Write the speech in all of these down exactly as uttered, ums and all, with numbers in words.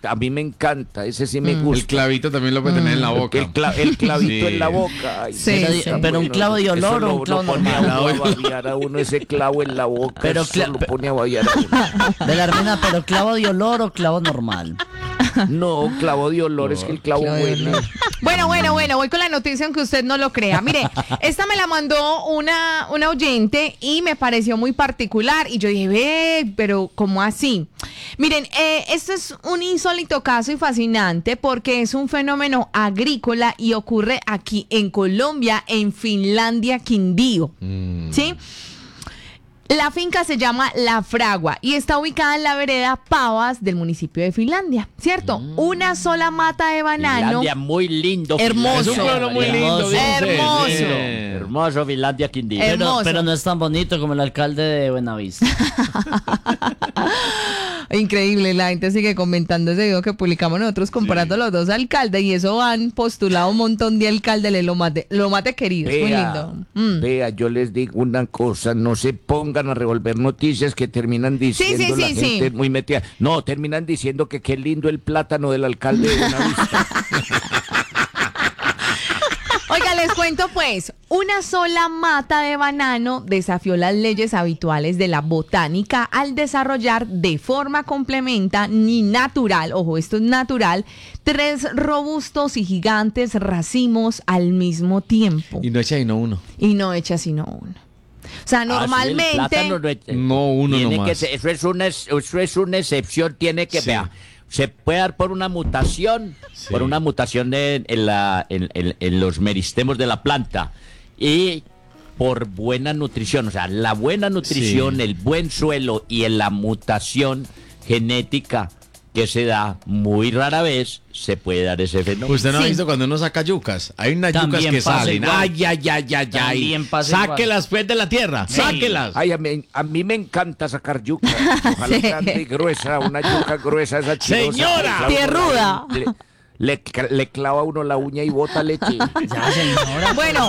a mí me encanta, ese sí me gusta. El clavito también lo puede tener en la boca. El, cla- el clavito Sí. en la boca. Ay, Sí, eso sí. está Pero un clavo de Eso olor o lo- un clavo lo pone a normal. uno a babear a uno ese clavo en la boca. Pero Eso cla- lo pone a babear a uno. Belarmina, pero clavo de olor o clavo normal. No, clavo de olor, es que el clavo Clavo de huele. olor. Bueno, bueno, bueno, voy con la noticia aunque usted no lo crea. Mire, esta me la mandó una, una oyente y me pareció muy particular. Y yo dije, ve, pero ¿cómo así? Miren, eh, esto es un insólito caso y fascinante porque es un fenómeno agrícola y ocurre aquí en Colombia, en Finlandia, Quindío. ¿Sí? La finca se llama La Fragua y está ubicada en la vereda Pavas del municipio de Finlandia, ¿cierto? Una sola mata de banano. Finlandia, muy lindo. Hermoso. Es un pueblo muy lindo, dice. Hermoso. Sí. Hermoso, Finlandia, Quindío. Eh, Pero, Hermoso. pero no es tan bonito como el alcalde de Buenavista. Increíble, la gente sigue comentando ese video que publicamos nosotros comparando los dos alcaldes y eso han postulado un montón de alcaldes, lo mate, lo mate querido, es muy Vea, lindo. Mm. vea, yo les digo una cosa, no se pongan a revolver noticias que terminan diciendo sí, la sí, gente sí. muy metida. No, terminan diciendo que qué lindo el plátano del alcalde de Buenavista. Oiga, les cuento pues, una sola mata de banano desafió las leyes habituales de la botánica al desarrollar de forma complementa ni natural, ojo, esto es natural, tres robustos y gigantes racimos al mismo tiempo. Y no echa y no uno. Y no echa sino uno. O sea, Ah, sí, el normalmente... plátano no, es- No uno tiene nomás. que ser- eso, es una, es- eso es una excepción, tiene que, Sí. vea, se puede dar por una mutación, Sí. por una mutación en, en la, en, en- en los meristemos de la planta y por buena nutrición, o sea, la buena nutrición, Sí. el buen suelo y en la mutación genética que se da muy rara vez, se puede dar ese fenómeno. Usted no ha Sí. visto cuando uno saca yucas. Hay unas También yucas que pasa salen. igual. Ay, ay, ay, ay, ay. También pasa Sáquelas pues de la tierra. Sáquelas. Ay, a mí, a mí me encanta sacar yuca. Ojalá grande y gruesa, una yuca gruesa esa chirosa. Señora. Le clava uno Tierruda. la- Le, le, le clava uno la uña y bota leche. Ya, señora. Bueno,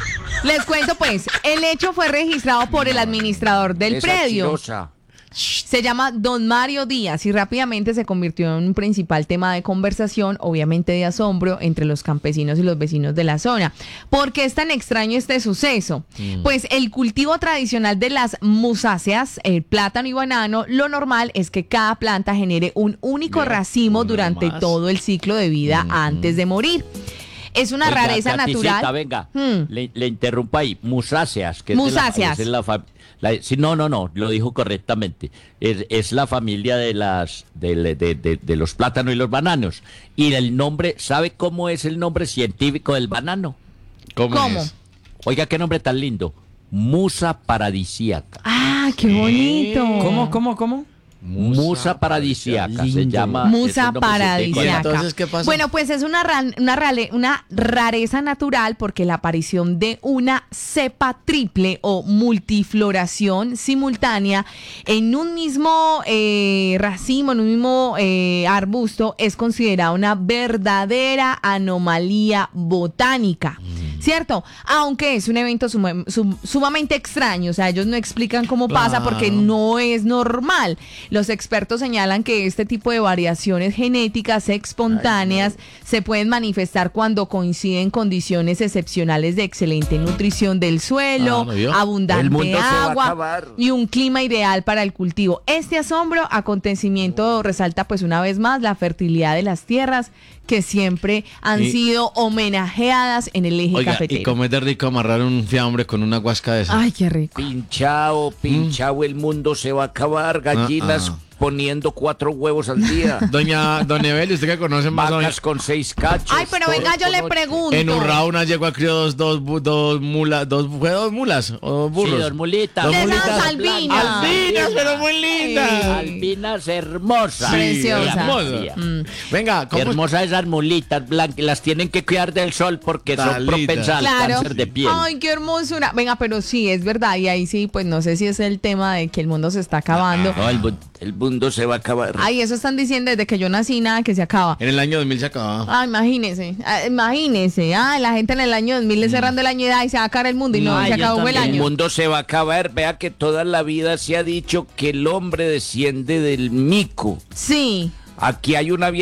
les cuento pues, el hecho fue registrado por el administrador del Esa predio. chirosa. Se llama Don Mario Díaz y rápidamente se convirtió en un principal tema de conversación, obviamente de asombro, entre los campesinos y los vecinos de la zona. ¿Por qué es tan extraño este suceso? Pues el cultivo tradicional de las musáceas, el plátano y banano, lo normal es que cada planta genere un único Vea, racimo uno durante nomás. todo el ciclo de vida antes de morir. Es una Oiga, rareza Katicita, natural. venga, Hmm. le, le interrumpo ahí. Musáceas. Que es de la- Musáceas. es la fa- la- sí, no, no, no, lo dijo correctamente. Es, es la familia de las de, de- de- de los plátanos y los bananos. Y el nombre, ¿sabe cómo es el nombre científico del banano? ¿Cómo, ¿Cómo? es? Oiga, qué nombre tan lindo. Musa paradisíaca. Ah, qué bonito. ¿Cómo, cómo, cómo? Musa paradisíaca se lindo. llama. Musa es el nombre científico de la- paradisíaca. ¿Y entonces qué pasa? Bueno, pues es una, ra- una, rale- una rareza natural porque la aparición de una cepa triple o multifloración simultánea en un mismo eh, racimo, en un mismo eh, arbusto, es considerada una verdadera anomalía botánica. ¿Cierto? Aunque es un evento suma- sum- sumamente extraño, o sea, ellos no explican cómo pasa porque Claro. no es normal. Los expertos señalan que este tipo de variaciones genéticas espontáneas se pueden manifestar cuando coinciden condiciones excepcionales de excelente nutrición del suelo, Ah, ¿no vio? El abundante mundo se va a agua acabar. y un clima ideal para el cultivo. Este asombro acontecimiento resalta pues una vez más la fertilidad de las tierras que siempre han Y- sido homenajeadas en el eje Oiga, cafetero. y cómo es de rico amarrar un fiambre con una guasca de esa. Ay, qué rico. Pinchao, pinchao, el mundo se va a acabar. Gallinas Ah, ah. poniendo cuatro huevos al día. Doña Don Evel, usted que conoce más doña. Vacas con seis cachos. Ay, pero todo venga, yo con le ocho. pregunto. En Urrao una yegua crió dos, dos, bu- dos mulas, dos, fue dos mulas o dos Sí, burros. dos mulitas. Dos De esas mulitas. albinas. Albinas, pero muy lindas. Albinas hermosas. Sí, Preciosa. hermosa. Mm. Venga, ¿cómo es? Hermosas esas mulitas blancas, las tienen que cuidar del sol porque son Talitas. propensas al Claro. cáncer de piel. Ay, qué hermosura. Venga, pero sí, es verdad. Y ahí sí, pues no sé si es el tema de que el mundo se está acabando. No, el bu- El mundo se va a acabar. Ay, eso están diciendo desde que yo nací, nada que se acaba. En el año dos mil se acababa. Ah, imagínese, ah, imagínese. Ah, la gente en el año dos mil le cerrando el año de ay, se va a acabar el mundo y no, Ay, se yo acabó el también. El año. mundo se va a acabar. Vea que toda la vida se ha dicho que el hombre desciende del mico. Sí. Aquí hay una